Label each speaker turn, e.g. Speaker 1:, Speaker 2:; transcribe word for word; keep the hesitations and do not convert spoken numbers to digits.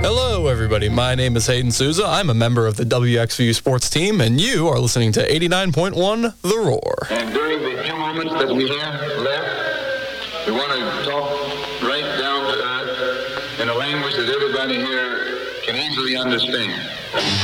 Speaker 1: Hello, everybody. My name is Hayden Souza. I'm a member of the W X V U sports team, and you are listening to eighty-nine point one The Roar.
Speaker 2: And during the few moments that we have left, we want to talk right down to earth in a language that everybody here can easily understand.